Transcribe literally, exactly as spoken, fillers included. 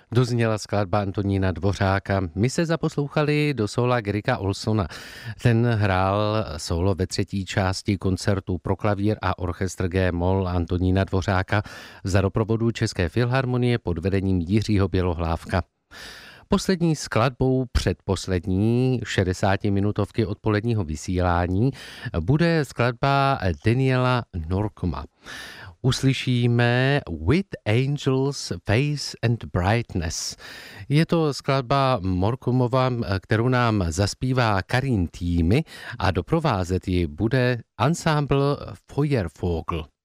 Dozněla skladba Antonína Dvořáka. My se zaposlouchali do sóla Garricka Olsona. Ten hrál sólo ve třetí části koncertu pro klavír a orchestr G-moll Antonína Dvořáka za doprovodu České filharmonie pod vedením Jiřího Bělohlávka. Poslední skladbou předposlední šedesátiminutovky odpoledního vysílání bude skladba Daniela Norcoma. Uslyšíme With Angels, Face and Brightness. Je to skladba Morcomova, kterou nám zaspívá Karin Thieme a doprovázet ji bude ansámbl Feuervogel.